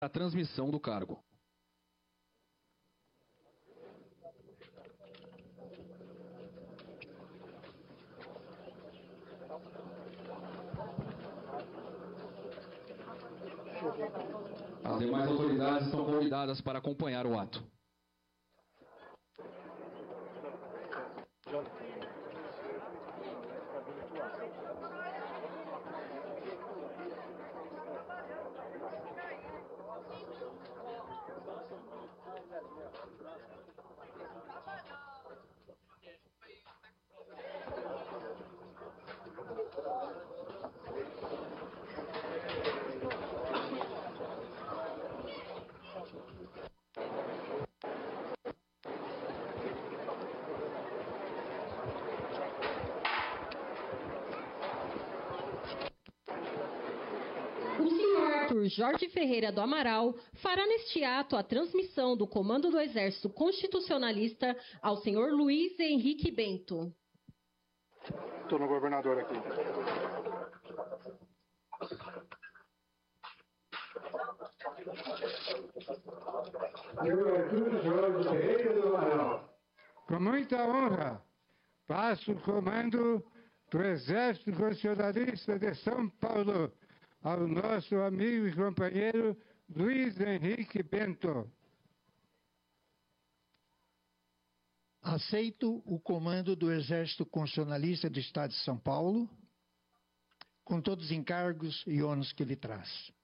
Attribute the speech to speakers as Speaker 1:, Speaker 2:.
Speaker 1: a transmissão do cargo. As demais autoridades estão convidadas para acompanhar o ato.
Speaker 2: Jorge Ferreira do Amaral fará neste ato a transmissão do Comando do Exército Constitucionalista ao senhor Luiz Henrique Bento.
Speaker 3: Estou no governador aqui.
Speaker 4: Eu, Jorge Ferreira do Amaral, com muita honra, passo o comando do Exército Constitucionalista de São Paulo ao nosso amigo e companheiro Luiz Henrique Bento.
Speaker 5: Aceito o comando do Exército Constitucionalista do Estado de São Paulo, com todos os encargos e ônus que ele traz.